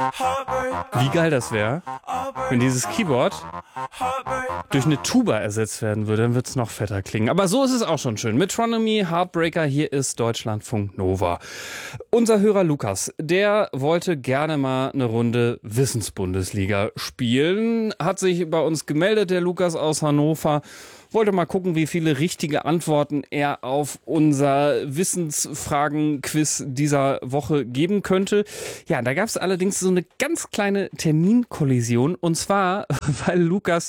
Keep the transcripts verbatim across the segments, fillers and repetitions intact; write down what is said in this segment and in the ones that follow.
Wie geil das wäre, wenn dieses Keyboard durch eine Tuba ersetzt werden würde, dann wird es noch fetter klingen. Aber so ist es auch schon schön. Metronomy, Heartbreaker, hier ist Deutschlandfunk Nova. Unser Hörer Lukas, der wollte gerne mal eine Runde Wissensbundesliga spielen, hat sich bei uns gemeldet, der Lukas aus Hannover. Wollte mal gucken, wie viele richtige Antworten er auf unser Wissensfragen-Quiz dieser Woche geben könnte. Ja, da gab es allerdings so eine ganz kleine Terminkollision. Und zwar, weil Lukas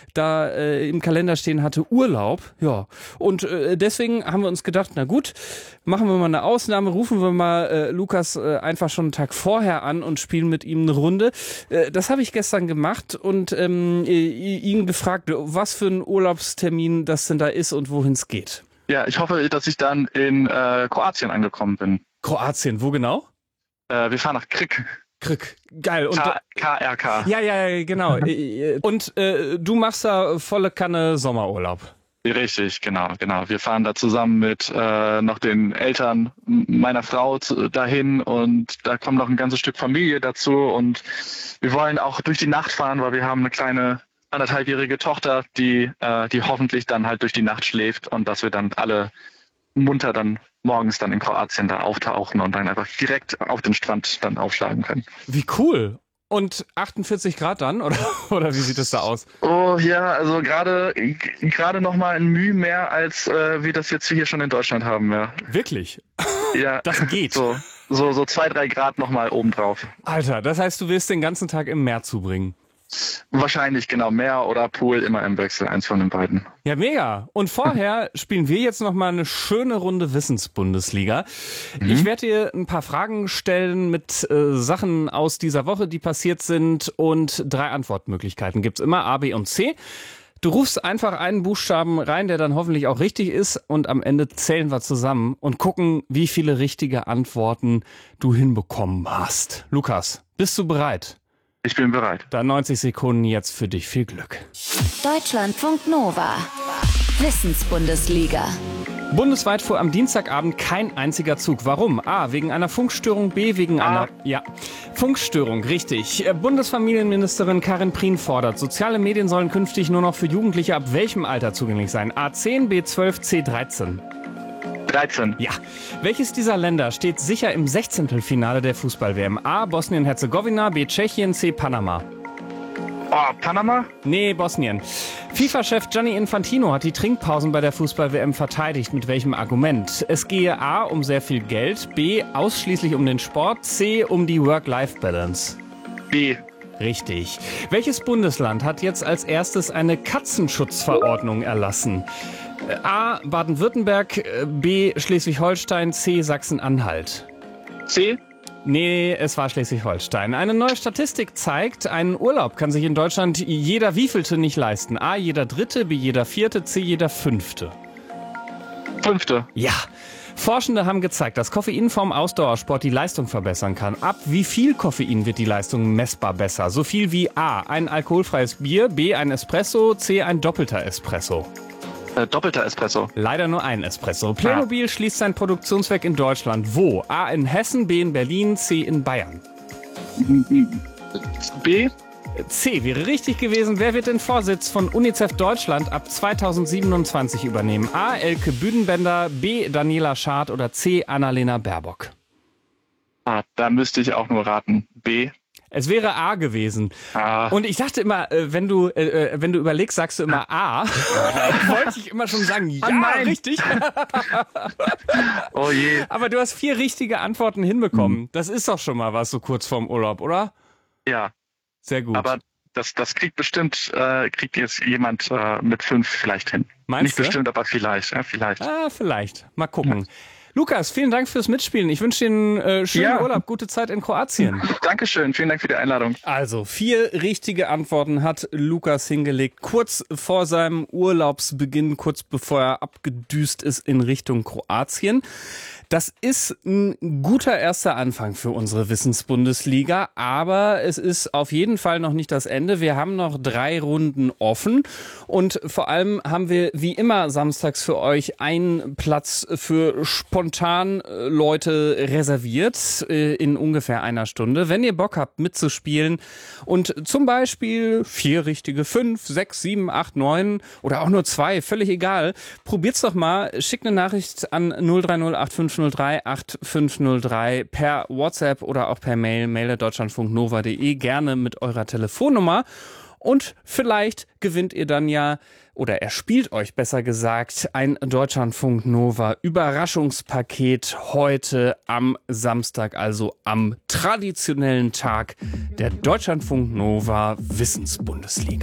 da äh, im Kalender stehen hatte, Urlaub. Ja, und äh, deswegen haben wir uns gedacht, na gut, machen wir mal eine Ausnahme, rufen wir mal äh, Lukas äh, einfach schon einen Tag vorher an und spielen mit ihm eine Runde. Äh, das habe ich gestern gemacht und ähm, ihn gefragt, was für ein Urlaubstermin das denn da ist und wohin es geht. Ja, ich hoffe, dass ich dann in äh, Kroatien angekommen bin. Kroatien, wo genau? Äh, wir fahren nach Krk. Krk, geil. Und K R K. Ja, ja, genau. Und äh, du machst da volle Kanne Sommerurlaub. Richtig, genau, genau. Wir fahren da zusammen mit äh, noch den Eltern meiner Frau zu, dahin und da kommt noch ein ganzes Stück Familie dazu und wir wollen auch durch die Nacht fahren, weil wir haben eine kleine anderthalbjährige Tochter, die, äh, die hoffentlich dann halt durch die Nacht schläft und dass wir dann alle munter dann morgens dann in Kroatien da auftauchen und dann einfach direkt auf den Strand dann aufschlagen können. Wie cool! Und achtundvierzig Grad dann, oder, oder wie sieht es da aus? Oh ja, also gerade gerade noch mal ein Mühe mehr, als äh, wir das jetzt hier schon in Deutschland haben, ja. Wirklich? Ja. Das geht? So, so, so zwei, drei Grad noch mal obendrauf. Alter, das heißt, du willst den ganzen Tag im Meer zubringen? Wahrscheinlich, genau. Meer oder Pool, immer im Wechsel, eins von den beiden. Ja, mega. Und vorher spielen wir jetzt noch mal eine schöne Runde Wissensbundesliga. Mhm. Ich werde dir ein paar Fragen stellen mit äh, Sachen aus dieser Woche, die passiert sind und drei Antwortmöglichkeiten gibt's immer, A, B und C. Du rufst einfach einen Buchstaben rein, der dann hoffentlich auch richtig ist und am Ende zählen wir zusammen und gucken, wie viele richtige Antworten du hinbekommen hast. Lukas, bist du bereit? Ich bin bereit. Dann neunzig Sekunden jetzt für dich. Viel Glück. Deutschlandfunk Nova. Wissensbundesliga. Bundesweit fuhr am Dienstagabend kein einziger Zug. Warum? A, wegen einer Funkstörung, B, wegen A. einer... Ja, Funkstörung, richtig. Bundesfamilienministerin Karin Prien fordert, soziale Medien sollen künftig nur noch für Jugendliche ab welchem Alter zugänglich sein? A zehn, B zwölf, C dreizehn. dreizehn. Ja. Welches dieser Länder steht sicher im Sechzehntelfinale der Fußball-W M? A, Bosnien-Herzegowina, B, Tschechien, C, Panama. Oh, Panama? Nee, Bosnien. FIFA-Chef Gianni Infantino hat die Trinkpausen bei der Fußball-W M verteidigt. Mit welchem Argument? Es gehe A, um sehr viel Geld, B, ausschließlich um den Sport, C, um die Work-Life-Balance. B. Richtig. Welches Bundesland hat jetzt als erstes eine Katzenschutzverordnung erlassen? A, Baden-Württemberg, B, Schleswig-Holstein, C, Sachsen-Anhalt. C? Nee, es war Schleswig-Holstein. Eine neue Statistik zeigt, einen Urlaub kann sich in Deutschland jeder wievielte nicht leisten. A, jeder dritte, B, jeder vierte, C, jeder fünfte. Fünfte. Ja. Forschende haben gezeigt, dass Koffein vom Ausdauersport die Leistung verbessern kann. Ab wie viel Koffein wird die Leistung messbar besser? So viel wie A, ein alkoholfreies Bier, B, ein Espresso, C, ein doppelter Espresso. Äh, doppelter Espresso. Leider nur ein Espresso. Playmobil ah. schließt sein Produktionswerk in Deutschland. Wo? A, in Hessen, B, in Berlin, C, in Bayern. B? C wäre richtig gewesen. Wer wird den Vorsitz von UNICEF Deutschland ab zweitausendsiebenundzwanzig übernehmen? A, Elke Büdenbender, B, Daniela Schad oder C, Annalena Baerbock? Ah, da müsste ich auch nur raten. B. Es wäre A gewesen. Ah. Und ich dachte immer, wenn du, äh, wenn du überlegst, sagst du immer A. Wollte ich immer schon sagen, ja, oh richtig. Oh je. Aber du hast vier richtige Antworten hinbekommen. Mhm. Das ist doch schon mal was so kurz vorm Urlaub, oder? Ja. Sehr gut. Aber das, das kriegt bestimmt, äh, kriegt jetzt jemand äh, mit fünf vielleicht hin. Meinst Nicht du? bestimmt, aber vielleicht. Ja, vielleicht. Ah, vielleicht. Mal gucken. Ja. Lukas, vielen Dank fürs Mitspielen. Ich wünsche dir einen äh, schönen ja. Urlaub, gute Zeit in Kroatien. Dankeschön, vielen Dank für die Einladung. Also, vier richtige Antworten hat Lukas hingelegt, kurz vor seinem Urlaubsbeginn, kurz bevor er abgedüst ist in Richtung Kroatien. Das ist ein guter erster Anfang für unsere Wissensbundesliga, aber es ist auf jeden Fall noch nicht das Ende. Wir haben noch drei Runden offen und vor allem haben wir wie immer samstags für euch einen Platz für spontan Leute reserviert in ungefähr einer Stunde. Wenn ihr Bock habt mitzuspielen und zum Beispiel vier richtige, fünf, sechs, sieben, acht, neun oder auch nur zwei, völlig egal, probiert's doch mal. Schickt eine Nachricht an null drei null acht fünf null drei acht fünf null drei per WhatsApp oder auch per Mail, mail at deutschlandfunknova punkt de, gerne mit eurer Telefonnummer. Und vielleicht gewinnt ihr dann ja, oder erspielt euch besser gesagt, ein Deutschlandfunk Nova Überraschungspaket heute am Samstag, also am traditionellen Tag der Deutschlandfunk Nova Wissensbundesliga.